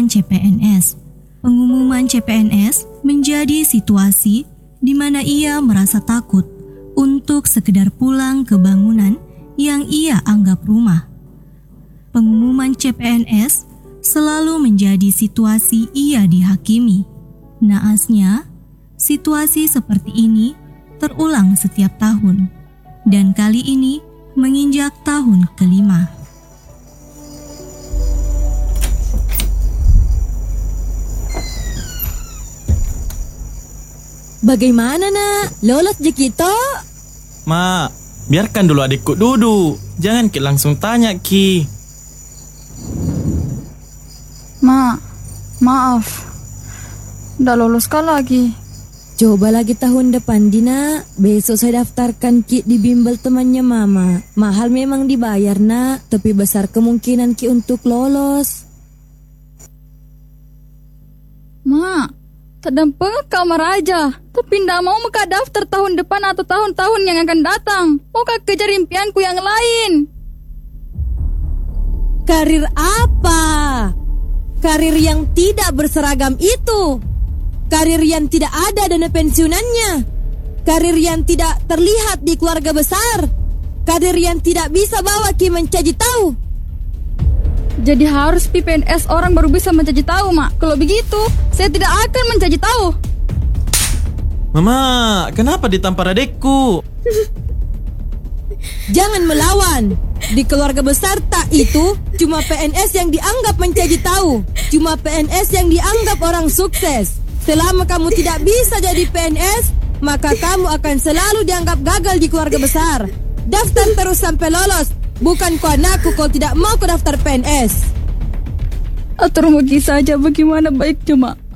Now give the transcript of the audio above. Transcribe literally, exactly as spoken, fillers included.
C P N S. Pengumuman C P N S menjadi situasi di mana ia merasa takut untuk sekedar pulang ke bangunan yang ia anggap rumah. Pengumuman C P N S selalu menjadi situasi ia dihakimi. Naasnya, situasi seperti ini terulang setiap tahun, dan kali ini menginjak tahun kelima. Bagaimana nak? Lolos je kita? Mak, biarkan dulu adikku duduk. Jangan Ki langsung tanya Ki. Mak, maaf. Udah lolos kah lagi? Coba lagi tahun depan Dina. Besok saya daftarkan Ki di bimbel temannya Mama. Mahal memang dibayar nak, tapi besar kemungkinan Ki untuk lolos. Mak, terdampak kamar aja. Tapi ndak mau muka daftar tahun depan atau tahun-tahun yang akan datang. Mau kejar impianku yang lain. Karir apa? Karir yang tidak berseragam itu. Karir yang tidak ada dana pensiunannya. Karir yang tidak terlihat di keluarga besar. Karir yang tidak bisa bawa Ki mencaci tahu. Jadi harus P P N S orang baru bisa mencaci tahu, Mak. Kalau begitu, saya tidak akan mencaci tahu. Mama, kenapa ditampar adikku? Jangan melawan. Di keluarga besar tak itu cuma P N S yang dianggap mencaci tahu. Cuma P N S yang dianggap orang sukses. Selama kamu tidak bisa jadi P N S, maka kamu akan selalu dianggap gagal di keluarga besar. Daftar terus sampai lolos. Bukan kau anakku kalau tidak mau kau daftar P N S. Atur mugi saja bagaimana baiknya, Mak.